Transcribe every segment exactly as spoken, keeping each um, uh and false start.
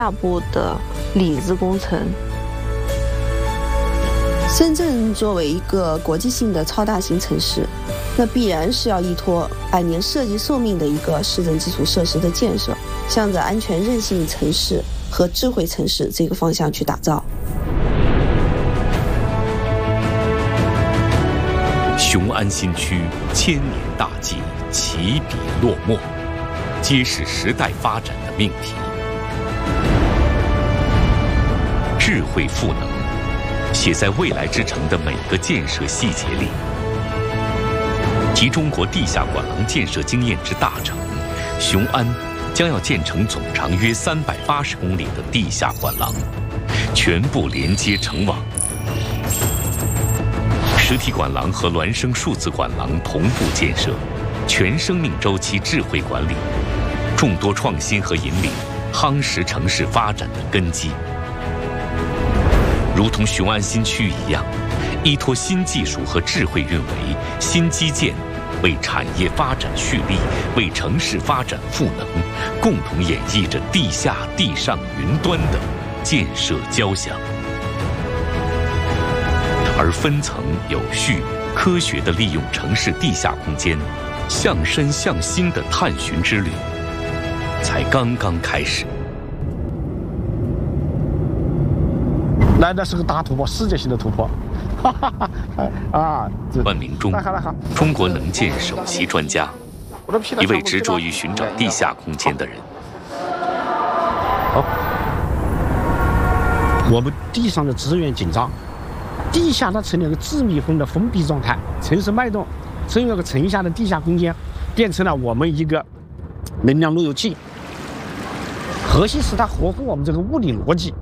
大部的里子工程。 深圳作为一个国际性的超大型城市，那必然是要依托百年设计寿命的一个市政基础设施的建设，向着安全韧性城市和智慧城市这个方向去打造。 雄安新区千年大计起笔落墨，揭示时代发展的命题。智慧赋能，写在未来之城的每个建设细节里。集中国地下管廊建设经验之大成，雄安将要建成总长约三百八十公里的地下管廊，全部连接城网。实体管廊和孪生数字管廊同步建设，全生命周期智慧管理，众多创新和引领，夯实城市发展的根基。如同雄安新区一样，依托新技术和智慧运维、新基建，为产业发展蓄力，为城市发展赋能，共同演绎着地下、地上、云端的建设交响。而分层有序、科学地利用城市地下空间，向深向新的探寻之旅，才刚刚开始。 来的是个大突破，世界性的突破，哈哈哈！啊， 万明忠，中国能建首席专家，一位执着于寻找地下空间的人。 好，我们地上的资源紧张，地下它成了一个自密封的封闭状态，城市脉动成了个城下的地下空间，变成了我们一个能量路由器。核心是它合乎我们这个物理逻辑。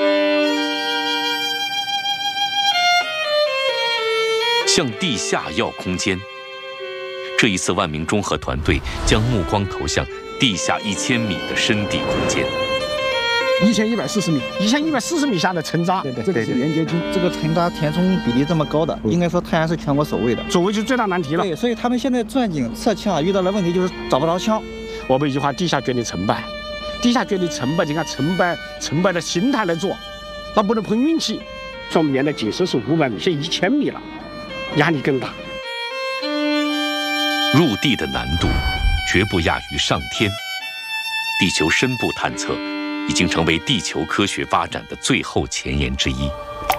向地下要空间。这一次，万明忠和团队将目光投向地下一千米的深地空间。 一千一百四十米，一千一百四十米下的沉渣， 对对对对，连接区，这个沉渣填充比例这么高的，应该说泰安是全国首位的， 首位就是最大难题了。 对，所以他们现在钻井测枪啊，遇到的问题就是找不着枪。 我们一句话，地下决定成败，地下决定成败，就看成败成败的心态来做，那不能碰运气。像我们原来井深是五百米，现在一千米了。压力更大。 入地的难度绝不亚于上天。地球深部探测已经成为地球科学发展的最后前沿之一。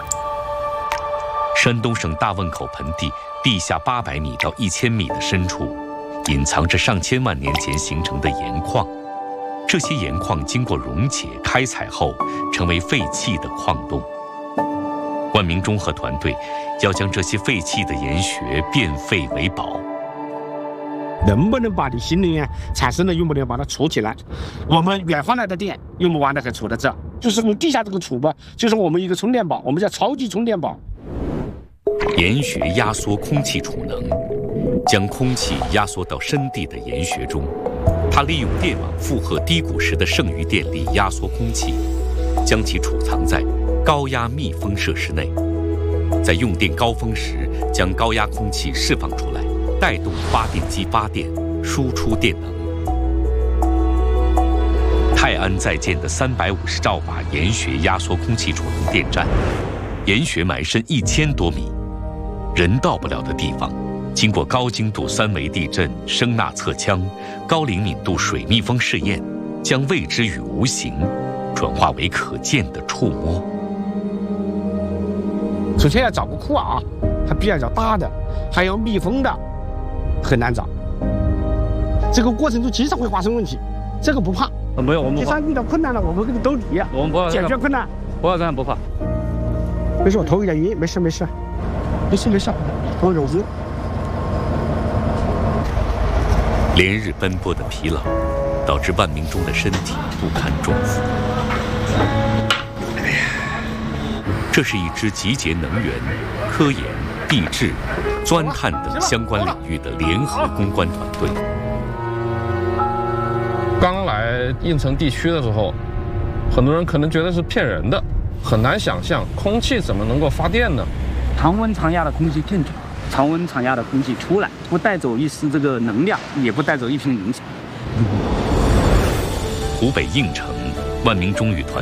山东省大汶口盆地地下八百米到一千米的深处，隐藏着上千万年前形成的盐矿。这些盐矿经过溶解、开采后，成为废弃的矿洞。万明忠和团队要将这些废弃的盐穴变废为宝。 能不能把你新能源产生的用不能把它储起来？我们远方来的电用不完的可以储在这，就是我们地下这个储吧，就是我们一个充电宝，我们叫超级充电宝。 盐穴压缩空气储能，将空气压缩到深地的盐穴中，它利用电网负荷低谷时的剩余电力压缩空气，将其储藏在高压密封设施内，在用电高峰时将高压空气释放出来，带动发电机发电，输出电能。泰安在建的三百五十兆瓦盐穴压缩空气储能电站，盐穴埋深一千多米，人到不了的地方，经过高精度三维地震、声呐测枪、高灵敏度水密封试验，将未知与无形转化为可见的触摸。 首先要找个库啊，它比较大的，还有密封的，很难找。这个过程中经常会发生问题，这个不怕。 呃，没有，我们不怕。 第三遇到困难了，我们给你兜底， 我们不怕解决困难。 不怕这样不怕。 没事，我头有点晕，没事没事，没事没事，头有晕。 连日奔波的疲劳，导致万明忠的身体不堪重负。这是一支集结能源、科研、地质、钻探等相关领域的联合攻关团队。 刚来应城地区的时候，很多人可能觉得是骗人的，很难想象空气怎么能够发电呢？ 常温常压的空气进去，常温常压的空气出来，不带走一丝这个能量，也不带走一瓶营养。 湖北应城，万明忠与团